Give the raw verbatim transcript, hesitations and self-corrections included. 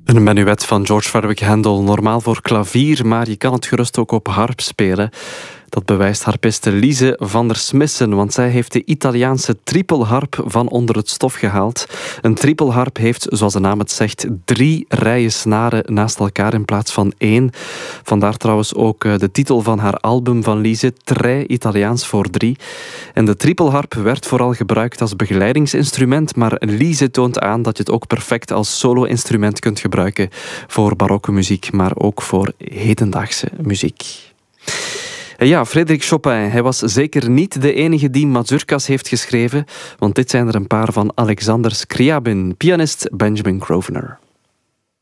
Een menuet van George Frederick Handel, normaal voor klavier, maar je kan het gerust ook op harp spelen. Dat bewijst harpiste Lise van der Smissen, want zij heeft de Italiaanse trippelharp van onder het stof gehaald. Een trippelharp heeft, zoals de naam het zegt, drie rijen snaren naast elkaar in plaats van één. Vandaar trouwens ook de titel van haar album van Lise, Tre Italiaans voor drie. En de trippelharp werd vooral gebruikt als begeleidingsinstrument, maar Lise toont aan dat je het ook perfect als solo-instrument kunt gebruiken voor barokke muziek, maar ook voor hedendaagse muziek. Ja, Frédéric Chopin, hij was zeker niet de enige die mazurkas heeft geschreven, want dit zijn er een paar van Alexander Scriabin, pianist Benjamin Grosvenor.